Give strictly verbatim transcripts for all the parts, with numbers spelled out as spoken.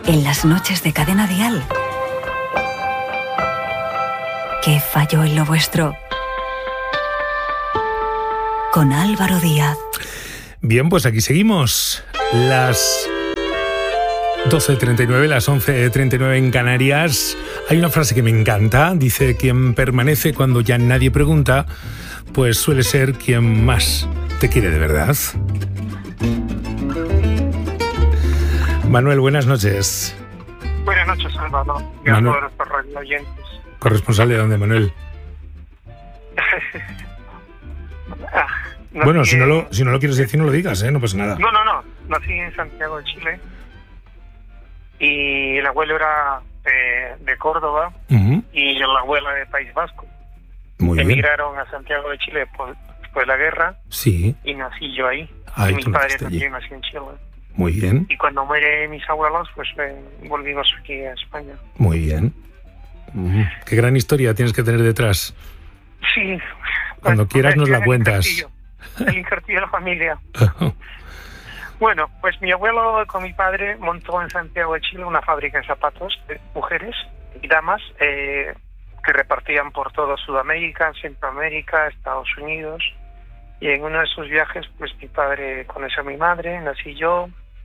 En las noches de Cadena Dial. ¿Qué falló en lo vuestro? Con Álvaro Díaz. Bien, pues aquí seguimos. Las doce treinta y nueve, las once treinta y nueve en Canarias. Hay una frase que me encanta. Dice: quien permanece cuando ya nadie pregunta, pues suele ser quien más te quiere de verdad. Manuel, buenas noches. Buenas noches, Álvaro. Y a todos nuestros radio oyentes. ¿Corresponsal de dónde, Manuel? ah, bueno, si en... no, lo, si no lo quieres decir, no lo digas, ¿eh? No pasa nada. No, no, no. Nací en Santiago de Chile. Y el abuelo era eh, de Córdoba, uh-huh. y la abuela de País Vasco. Muy bien. Emigraron a Santiago de Chile después, después de la guerra. Sí. Y nací yo ahí. Ay, y mi padre también nació en Chile. Muy bien. Y cuando mueren mis abuelos, pues eh, volvimos aquí a España. Muy bien. Uh-huh. Qué gran historia tienes que tener detrás. Sí. Cuando pues, quieras nos la el cuentas. Injertillo, el injertillo de la familia. Bueno, pues mi abuelo con mi padre montó en Santiago de Chile una fábrica de zapatos de mujeres y damas eh, que repartían por todo Sudamérica, Centroamérica, Estados Unidos. Y en uno de sus viajes, pues mi padre conoció a mi madre, nací yo.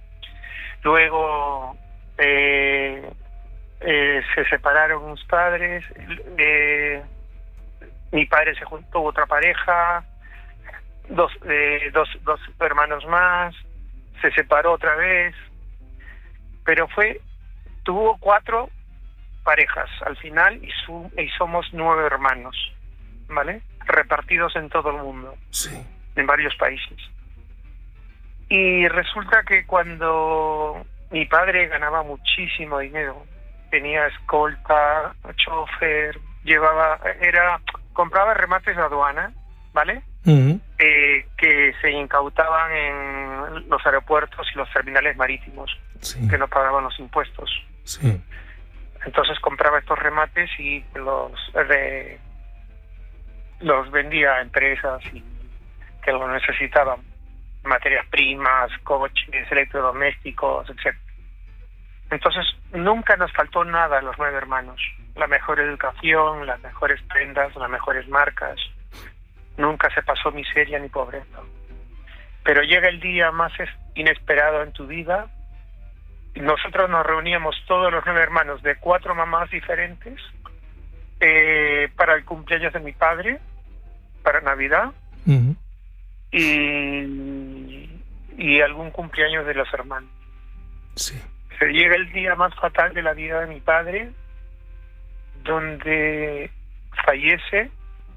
Luego eh, eh, se separaron mis padres. Eh, mi padre se juntó a otra pareja, dos, eh, dos, dos hermanos más. Se separó otra vez, pero fue tuvo cuatro parejas al final y, su, y somos nueve hermanos, ¿vale? Repartidos en todo el mundo, sí, en varios países. Y resulta que cuando mi padre ganaba muchísimo dinero, tenía escolta, chofer, llevaba, era, compraba remates de aduana, ¿vale? Uh-huh. Eh, que se incautaban en los aeropuertos y los terminales marítimos, sí, que no pagaban los impuestos. Sí. Entonces compraba estos remates y los de, los vendía a empresas y que lo necesitaban, materias primas, coches, electrodomésticos, etcétera. Entonces nunca nos faltó nada a los nueve hermanos: la mejor educación, las mejores prendas, las mejores marcas. Nunca se pasó miseria ni pobreza. Pero llega el día más inesperado en tu vida. Nosotros nos reuníamos todos los nueve hermanos de cuatro mamás diferentes eh, para el cumpleaños de mi padre, para Navidad, uh-huh. y, y algún cumpleaños de los hermanos. Sí. Se llega el día más fatal de la vida de mi padre, donde fallece.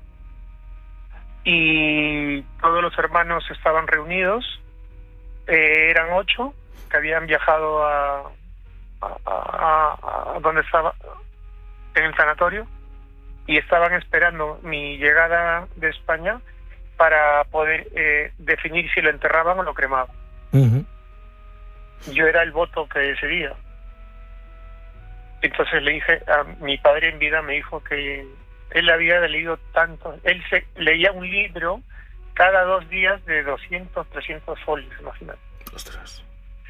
Y todos los hermanos estaban reunidos, eh, eran ocho que habían viajado a, a, a, a donde estaba, en el sanatorio, y estaban esperando mi llegada de España para poder eh, definir si lo enterraban o lo cremaban. Uh-huh. Yo era el voto que decidía. Entonces le dije a mi padre en vida, me dijo que él había leído tanto, él se leía un libro cada dos días de doscientos, trescientos folios, imagínate. Ostras.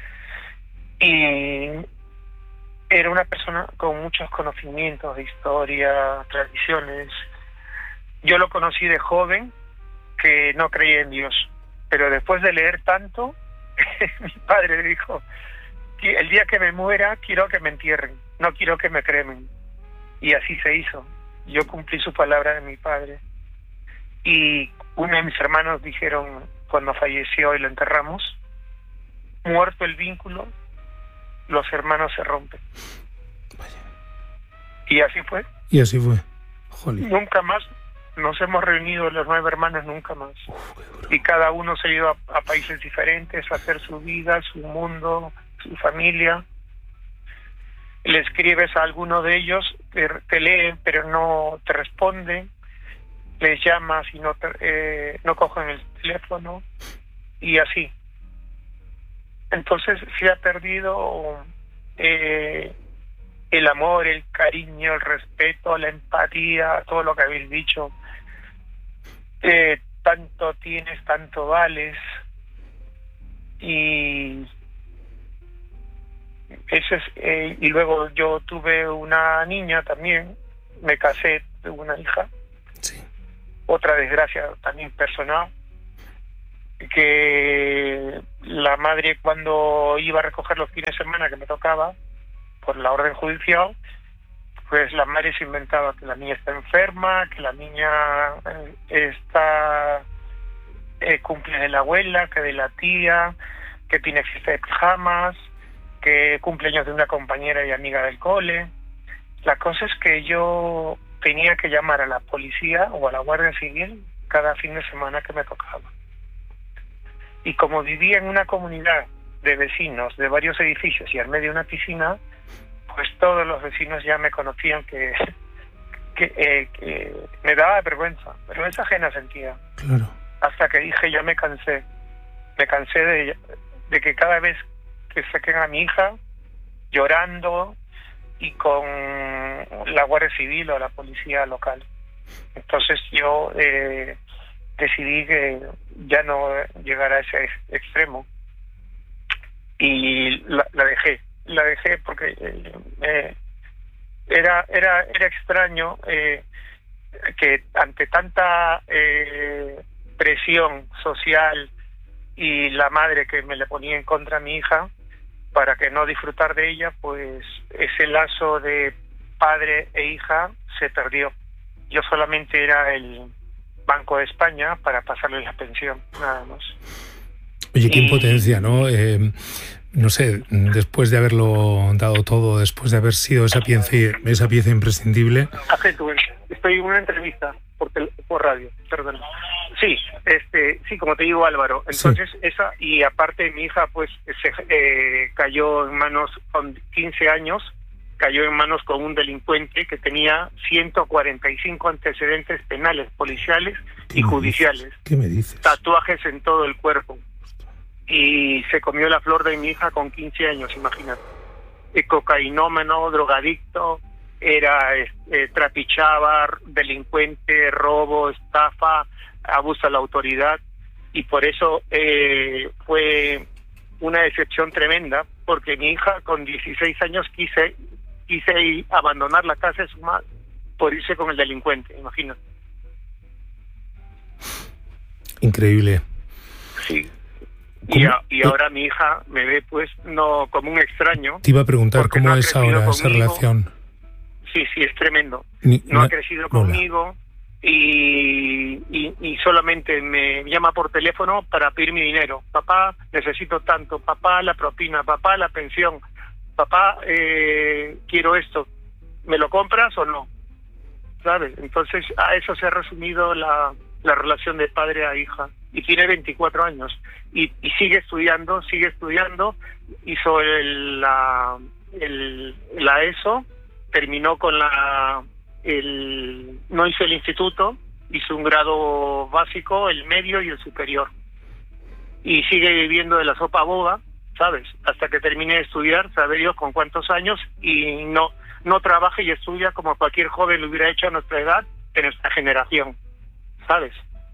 Y era una persona con muchos conocimientos de historia, tradiciones. Yo lo conocí de joven, que no creía en Dios, pero después de leer tanto, mi padre dijo: el día que me muera quiero que me entierren, no quiero que me cremen. Y así se hizo. Yo cumplí su palabra de mi padre. Y uno de mis hermanos dijeron, cuando falleció y lo enterramos: muerto el vínculo, los hermanos se rompen. Vaya. Y así fue. Y así fue. Jolín. Nunca más nos hemos reunido los nueve hermanos, nunca más. Uf, y cada uno se ha ido a, a países diferentes a hacer su vida, su mundo, su familia. Le escribes a alguno de ellos, te, te leen pero no te responden, les llamas y no te, eh, no cogen el teléfono, y así. Entonces se ha perdido eh, el amor, el cariño, el respeto, la empatía, todo lo que habéis dicho. Eh, tanto tienes, tanto vales. Y Ese es, eh, y luego yo tuve una niña también, me casé, tuve una hija. Sí. Otra desgracia también personal, que la madre, cuando iba a recoger los fines de semana que me tocaba, por la orden judicial, pues la madre se inventaba que la niña está enferma, que la niña eh, está eh, cumple de la abuela, que de la tía, que tiene fiesta de pijamas, que cumpleaños de una compañera y amiga del cole. La cosa es que yo tenía que llamar a la policía o a la Guardia Civil cada fin de semana que me tocaba. Y como vivía en una comunidad de vecinos de varios edificios y al medio de una piscina, pues todos los vecinos ya me conocían que, que, eh, que me daba vergüenza, vergüenza ajena sentía. Claro. Hasta que dije, ya me cansé, me cansé de, de que cada vez que saquen a mi hija llorando y con la Guardia Civil o la policía local. Entonces yo eh, decidí que ya no llegar a ese extremo y la, la dejé. La dejé porque eh, era era era extraño eh, que ante tanta eh, presión social y la madre que me le ponía en contra a mi hija para que no disfrutar de ella, pues ese lazo de padre e hija se perdió. Yo solamente era el Banco de España para pasarle la pensión, nada más. Oye, qué y... impotencia, ¿no? Eh, no sé, después de haberlo dado todo, después de haber sido esa pieza, esa pieza imprescindible... Estoy en una entrevista por, tel- por radio, perdón. Sí, este, sí, como te digo, Álvaro. Entonces, sí. esa, y aparte mi hija, pues, se eh, cayó en manos con quince años, cayó en manos con un delincuente que tenía ciento cuarenta y cinco antecedentes penales, policiales y judiciales. Dices? ¿Qué me dices? Tatuajes en todo el cuerpo. Y se comió la flor de mi hija con quince años, imagínate. Eh, cocainómeno, drogadicto, era eh, trapichaba, delincuente, robo, estafa, abuso a la autoridad, y por eso eh, fue una decepción tremenda, porque mi hija con dieciséis años quise quise ir, abandonar la casa de su madre por irse con el delincuente, imagínate. Increíble. Sí. Y, a, y ahora mi hija me ve pues no como un extraño. Te iba a preguntar cómo no es ahora conmigo. Esa relación. Sí, sí, es tremendo. Ni, no, no ha crecido conmigo y, y, y solamente me llama por teléfono para pedir mi dinero. Papá, necesito tanto. Papá, la propina. Papá, la pensión. Papá, eh, quiero esto. ¿Me lo compras o no? ¿Sabes? Entonces, a eso se ha resumido la, la relación de padre a hija. Y tiene veinticuatro años. Y, y sigue estudiando, sigue estudiando. Hizo el, la, el, la ESO. Terminó con la... el no hizo el instituto, hizo un grado básico, el medio y el superior. Y sigue viviendo de la sopa boba, ¿sabes? Hasta que termine de estudiar, sabe Dios con cuántos años, y no no trabaja y estudia como cualquier joven lo hubiera hecho a nuestra edad, de nuestra generación, ¿sabes?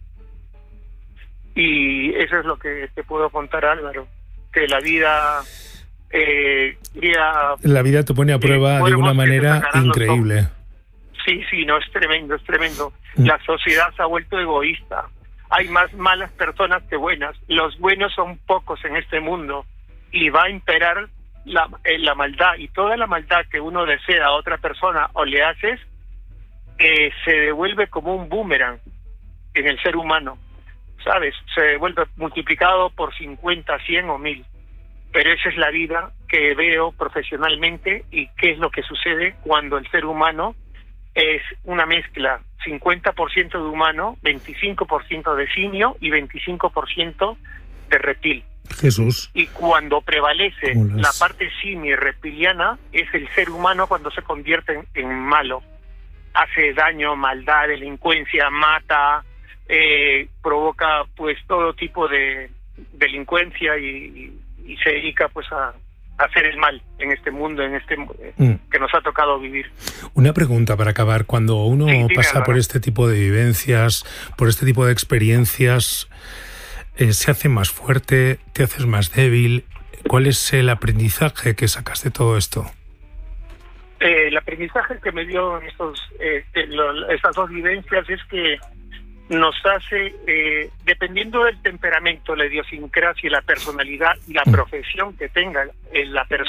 Y eso es lo que te puedo contar, Álvaro, que la vida... Eh, ya, la vida te pone a prueba de una manera increíble. Sí, sí, no, es tremendo, es tremendo. Mm. La sociedad se ha vuelto egoísta. Hay más malas personas que buenas. Los buenos son pocos en este mundo y va a imperar la, eh, la maldad. Y toda la maldad que uno desea a otra persona o le haces, eh, se devuelve como un boomerang en el ser humano, ¿sabes? Se devuelve multiplicado por cincuenta, cien o mil. Pero esa es la vida que veo profesionalmente y qué es lo que sucede cuando el ser humano es una mezcla cincuenta por ciento de humano, veinticinco por ciento de simio y veinticinco por ciento de reptil. Jesús. Y cuando prevalece la parte simio y reptiliana es el ser humano cuando se convierte en, en malo. Hace daño, maldad, delincuencia, mata, eh, provoca pues todo tipo de delincuencia y... y y se dedica pues a, a hacer el mal en este mundo, en este mm. que nos ha tocado vivir. Una pregunta para acabar. Cuando uno sí, pasa por este tipo de vivencias, por este tipo de experiencias, eh, ¿se hace más fuerte? ¿Te haces más débil? ¿Cuál es el aprendizaje que sacas de todo esto? Eh, el aprendizaje que me dio en estos, eh, en lo, estas dos vivencias es que nos hace, eh, dependiendo del temperamento, la idiosincrasia, la personalidad y la profesión que tenga eh, la persona,